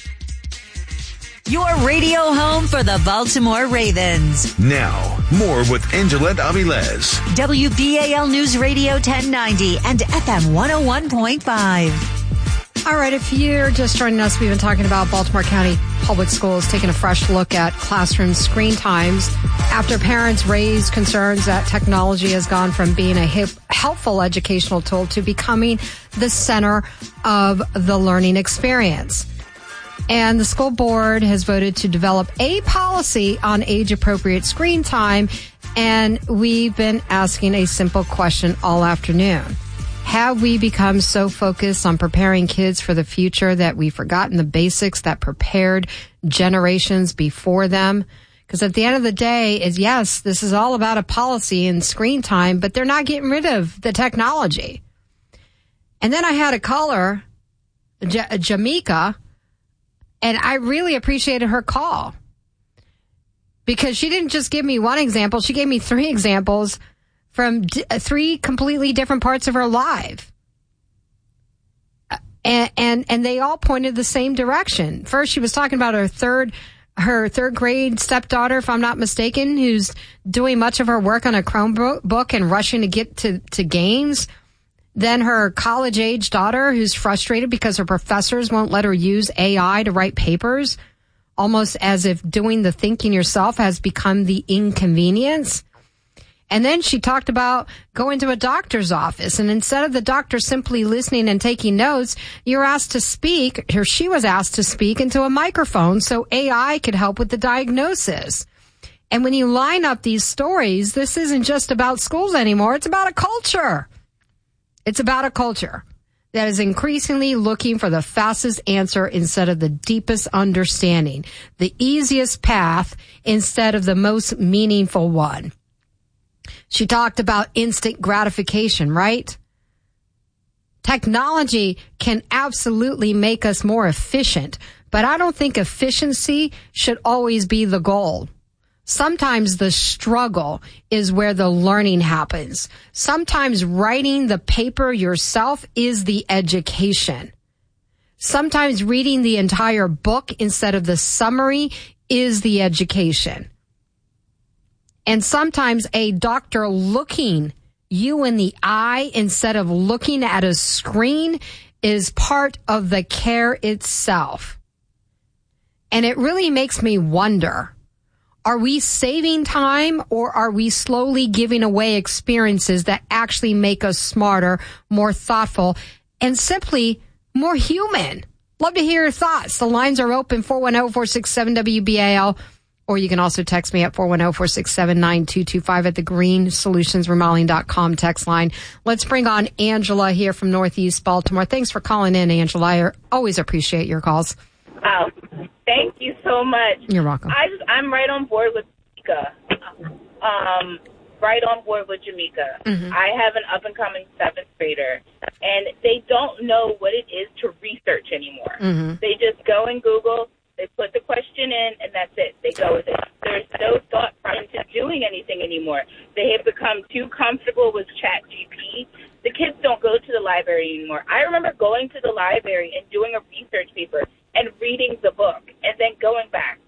Your radio home for the Baltimore Ravens. Now, more with Angelette Avilés. WBAL News Radio 1090 and FM 101.5. All right, if you're just joining us, we've been talking about Baltimore County Public Schools taking a fresh look at classroom screen times after parents raised concerns that technology has gone from being a helpful educational tool to becoming the center of the learning experience. And the school board has voted to develop a policy on age-appropriate screen time, and we've been asking a simple question all afternoon. Have we become so focused on preparing kids for the future that we've forgotten the basics that prepared generations before them? Because at the end of the day, yes, this is all about a policy and screen time, but they're not getting rid of the technology. And then I had a caller, Jamaica, and I really appreciated her call because she didn't just give me one example. She gave me 3 examples from 3 completely different parts of her life. And they all pointed the same direction. First, she was talking about her third grade stepdaughter, if I'm not mistaken, who's doing much of her work on a Chromebook and rushing to get to games. Then her college-age daughter, who's frustrated because her professors won't let her use AI to write papers, almost as if doing the thinking yourself has become the inconvenience. And then she talked about going to a doctor's office, and instead of the doctor simply listening and taking notes, you're asked to speak, or she was asked to speak into a microphone so AI could help with the diagnosis. And when you line up these stories, this isn't just about schools anymore. It's about a culture. It's about a culture that is increasingly looking for the fastest answer instead of the deepest understanding, the easiest path instead of the most meaningful one. She talked about instant gratification, right? Technology can absolutely make us more efficient, but I don't think efficiency should always be the goal. Sometimes the struggle is where the learning happens. Sometimes writing the paper yourself is the education. Sometimes reading the entire book instead of the summary is the education. And sometimes a doctor looking you in the eye instead of looking at a screen is part of the care itself. And it really makes me wonder, are we saving time or are we slowly giving away experiences that actually make us smarter, more thoughtful, and simply more human? Love to hear your thoughts. The lines are open, 410-467-WBAL. Or you can also text me at 410-467-9225 at the greensolutionsremodeling.com text line. Let's bring on Angela here from Northeast Baltimore. Thanks for calling in, Angela. I always appreciate your calls. Oh, thank you so much. You're welcome. I'm right on board with Jamaica. Right on board with Jamaica. Mm-hmm. I have an up-and-coming 7th grader, and they don't know what it is to research anymore. Mm-hmm. They just go and Google. They put the question in, and that's it. They go with it. There's no thought into doing anything anymore. They have become too comfortable with ChatGPT. The kids don't go to the library anymore. I remember going to the library and doing a research paper and reading the book and then going back.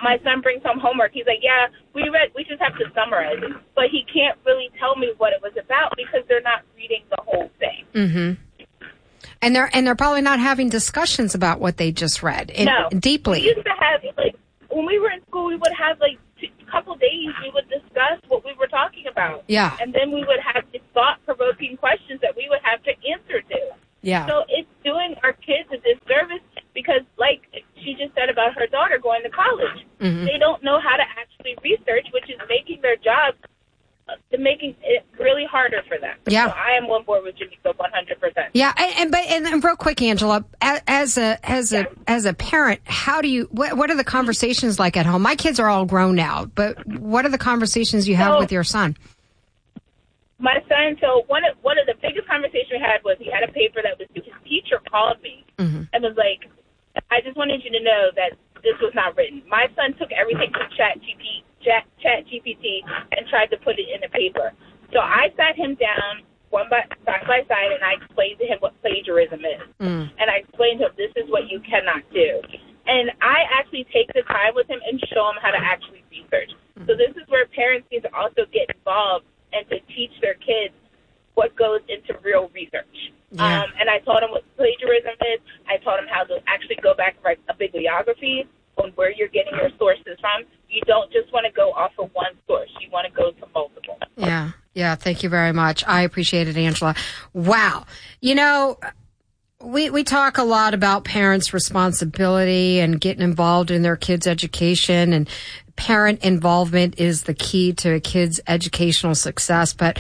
my son brings home homework. He's like, yeah, we just have to summarize it. But he can't really tell me what it was about because they're not reading the whole thing. Mm-hmm. And they're probably not having discussions about what they just read deeply. We used to have, like, when we were in school, we would have, like, a couple days, we would discuss what we were talking about. Yeah. And then we would have these thought-provoking questions that we would have to answer to. Yeah. So it's doing our kids a disservice because, like she just said about her daughter going to college, they don't know how to actually research, which is making their job, making it really harder for them. Yeah. So I am on board with Jamika 100%. Yeah, and real quick, Angela, as a parent, how do you? What are the conversations like at home? My kids are all grown now, but what are the conversations you have with your son? My son, so one of the biggest conversations we had was he had a paper that was due. His teacher called me and was like, I just wanted you to know that this was not written. My son took everything to ChatGPT and tried to put it in a paper. So I sat him down side by side and I explained to him what plagiarism is. And I explained to him, this is what you cannot do. And I actually take the time with him and show him how to actually research. So this is where parents need to also get involved and to teach their kids what goes into real research. Yeah. And I taught him what plagiarism is. I taught him how to actually go back and write a bibliography on where you're getting your sources from. You don't just want to go off of one source. You want to go to multiple. Yeah. Yeah. Thank you very much. I appreciate it, Angela. Wow. You know, we talk a lot about parents' responsibility and getting involved in their kids' education, and parent involvement is the key to a kid's educational success. But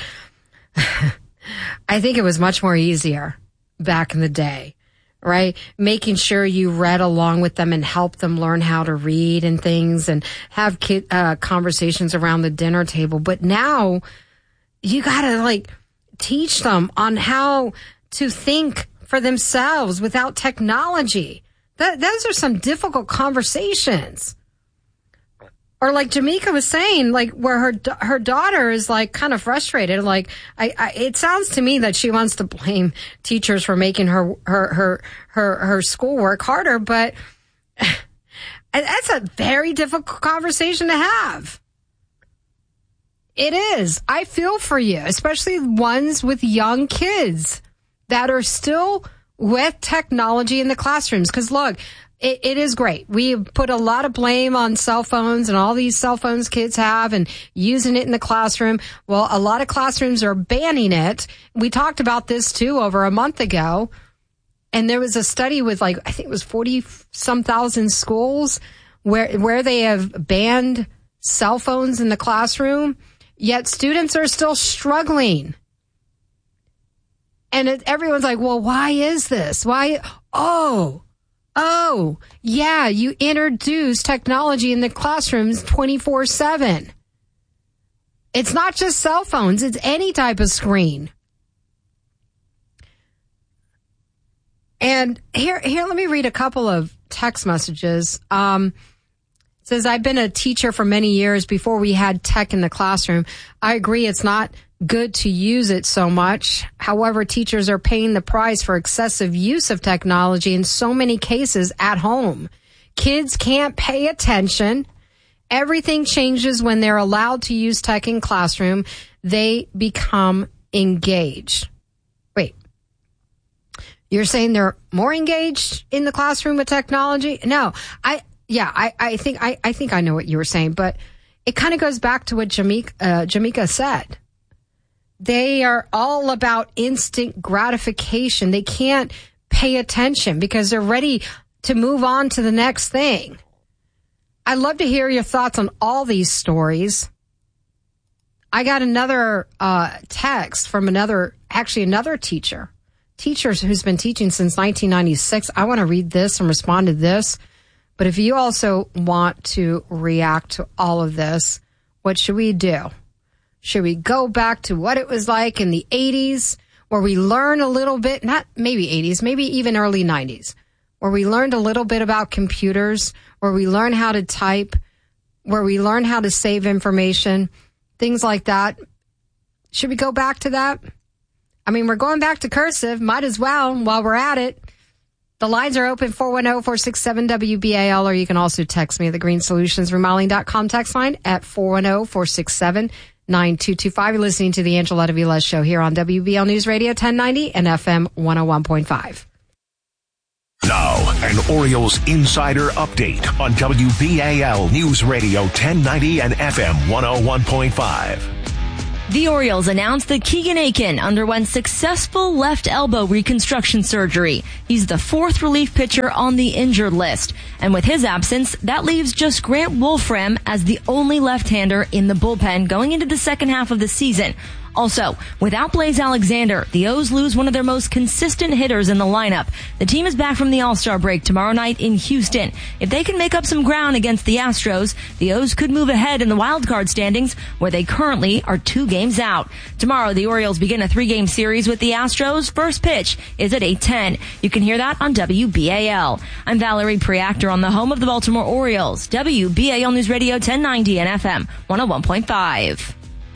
I think it was much more easier back in the day, right? Making sure you read along with them and help them learn how to read and things and have conversations around the dinner table. But now you gotta teach them on how to think for themselves without technology. Those are some difficult conversations. Or like Jamika was saying, where her daughter is kind of frustrated. It sounds to me that she wants to blame teachers for making her schoolwork harder, but that's a very difficult conversation to have. It is. I feel for you, especially ones with young kids that are still with technology in the classrooms. Because look, it is great. We put a lot of blame on cell phones and all these cell phones kids have and using it in the classroom. Well, a lot of classrooms are banning it. We talked about this too over a month ago. And there was a study with I think it was 40-some thousand schools where they have banned cell phones in the classroom, yet students are still struggling. And everyone's like, well, why is this? Why? Oh, yeah, you introduce technology in the classrooms 24/7. It's not just cell phones, it's any type of screen. And here, let me read a couple of text messages. It says, I've been a teacher for many years before we had tech in the classroom. I agree it's not good to use it so much. However, teachers are paying the price for excessive use of technology in so many cases at home. Kids can't pay attention. Everything changes when they're allowed to use tech in classroom. They become engaged. Wait, you're saying they're more engaged in the classroom with technology? No, I think I know what you were saying, but it kind of goes back to what Jamika said. They are all about instant gratification. They can't pay attention because they're ready to move on to the next thing. I'd love to hear your thoughts on all these stories. I got another text from another teacher who's been teaching since 1996. I want to read this and respond to this. But if you also want to react to all of this, what should we do? Should we go back to what it was like in the 80s, where we learn a little bit, not maybe 80s, maybe even early 90s, where we learned a little bit about computers, where we learn how to type, where we learn how to save information, things like that? Should we go back to that? I mean, we're going back to cursive. Might as well while we're at it. The lines are open 410-467-WBAL, or you can also text me at the greensolutions.remodeling.com text line at 410-467-9225. You're listening to the Angela Velez Show here on WBL News Radio 1090 and FM 101.5. Now, an Orioles insider update on WBAL News Radio 1090 and FM 101.5. The Orioles announced that Keegan Aiken underwent successful left elbow reconstruction surgery. He's the fourth relief pitcher on the injured list. And with his absence, that leaves just Grant Wolfram as the only left-hander in the bullpen going into the second half of the season. Also, without Blaze Alexander, the O's lose one of their most consistent hitters in the lineup. The team is back from the All-Star break tomorrow night in Houston. If they can make up some ground against the Astros, the O's could move ahead in the wildcard standings, where they currently are 2 games out. Tomorrow, the Orioles begin a 3-game series with the Astros. First pitch is at 8:10. You can hear that on WBAL. I'm Valerie Preactor on the home of the Baltimore Orioles, WBAL News Radio 1090 and FM 101.5.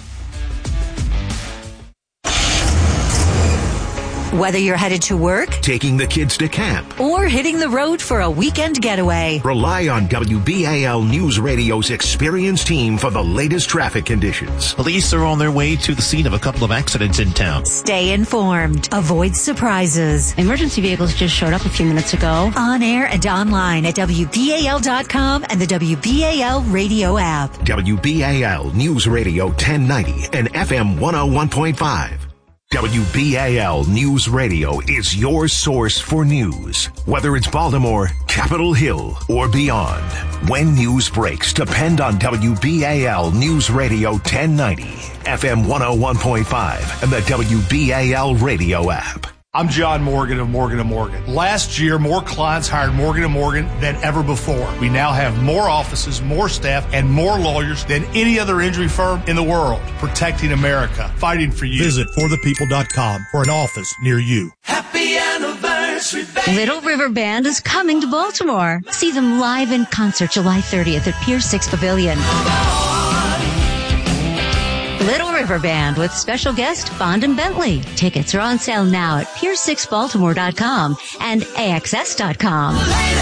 Whether you're headed to work, taking the kids to camp, or hitting the road for a weekend getaway, rely on WBAL News Radio's experienced team for the latest traffic conditions. Police are on their way to the scene of a couple of accidents in town. Stay informed. Avoid surprises. Emergency vehicles just showed up a few minutes ago. On air and online at WBAL.com and the WBAL radio app. WBAL News Radio 1090 and FM 101.5. WBAL News Radio is your source for news. Whether it's Baltimore, Capitol Hill, or beyond. When news breaks, depend on WBAL News Radio 1090, FM 101.5, and the WBAL radio app. I'm John Morgan of Morgan & Morgan. Last year, more clients hired Morgan & Morgan than ever before. We now have more offices, more staff, and more lawyers than any other injury firm in the world. Protecting America. Fighting for you. Visit forthepeople.com for an office near you. Happy anniversary, baby. Little River Band is coming to Baltimore. See them live in concert July 30th at Pier 6 Pavilion. Little River Band with special guest Bond and Bentley. Tickets are on sale now at pier6baltimore.com and AXS.com.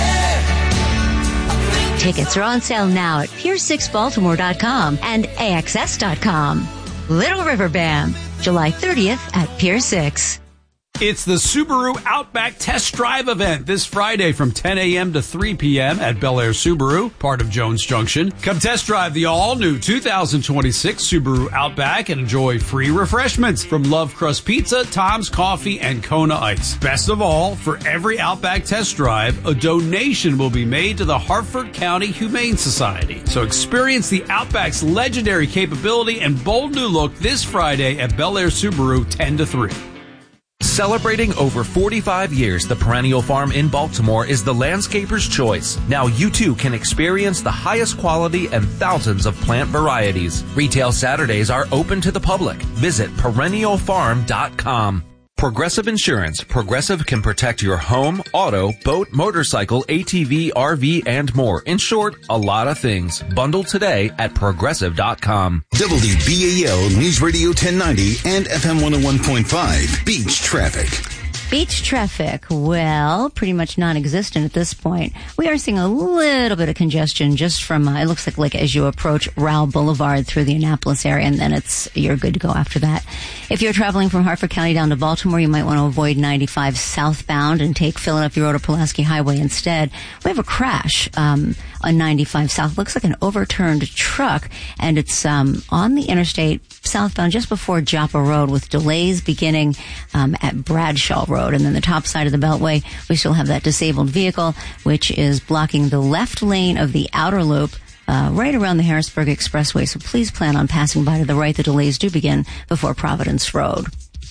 Tickets are on sale now at pier6baltimore.com and AXS.com. Little River Band, July 30th at Pier 6. It's the Subaru Outback Test Drive event this Friday from 10 a.m. to 3 p.m. at Bel Air Subaru, part of Jones Junction. Come test drive the all-new 2026 Subaru Outback and enjoy free refreshments from Love Crust Pizza, Tom's Coffee, and Kona Ice. Best of all, for every Outback test drive, a donation will be made to the Hartford County Humane Society. So experience the Outback's legendary capability and bold new look this Friday at Bel Air Subaru 10 to 3. Celebrating over 45 years, the Perennial Farm in Baltimore is the landscaper's choice. Now you too can experience the highest quality and thousands of plant varieties. Retail Saturdays are open to the public. Visit perennialfarm.com. Progressive Insurance. Progressive can protect your home, auto, boat, motorcycle, ATV, RV, and more. In short, a lot of things. Bundle today at progressive.com. WBAL News Radio 1090 and FM 101.5. Beach Traffic. Beach traffic, well, pretty much non-existent at this point. We are seeing a little bit of congestion just from, it looks like as you approach Rowell Boulevard through the Annapolis area, and then you're good to go after that. If you're traveling from Hartford County down to Baltimore, you might want to avoid 95 southbound and take Philadelphia Road or Pulaski Highway instead. We have a crash on 95 south. Looks like an overturned truck, and it's on the interstate southbound just before Joppa Road with delays beginning at Bradshaw Road. And then the top side of the Beltway, we still have that disabled vehicle, which is blocking the left lane of the outer loop right around the Harrisburg Expressway. So please plan on passing by to the right. The delays do begin before Providence Road.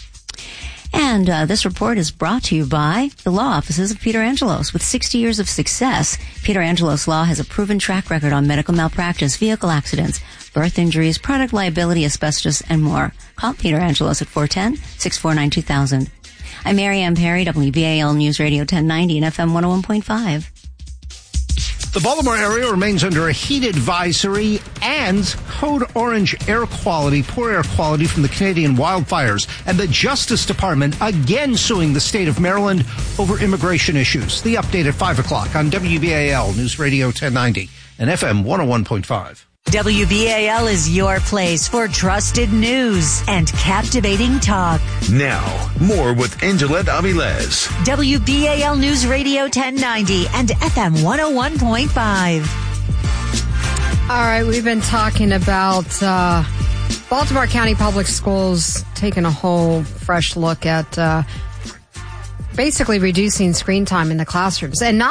And this report is brought to you by the law offices of Peter Angelos. With 60 years of success, Peter Angelos Law has a proven track record on medical malpractice, vehicle accidents, birth injuries, product liability, asbestos, and more. Call Peter Angelos at 410-649-2000. I'm Mary Ann Perry, WBAL News Radio 1090 and FM 101.5. The Baltimore area remains under a heat advisory and code orange air quality, poor air quality from the Canadian wildfires. And the Justice Department again suing the state of Maryland over immigration issues. The update at 5 o'clock on WBAL News Radio 1090 and FM 101.5. WBAL is your place for trusted news and captivating talk. Now, more with Angelette Avilés. WBAL News Radio 1090 and FM 101.5. All right, we've been talking about Baltimore County Public Schools taking a whole fresh look at basically reducing screen time in the classrooms. And not